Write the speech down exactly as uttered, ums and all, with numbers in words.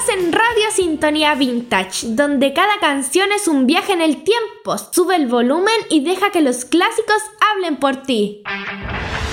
en Radio Sintonía Vintage, donde cada canción es un viaje en el tiempo. Sube el volumen y deja que los clásicos hablen por ti.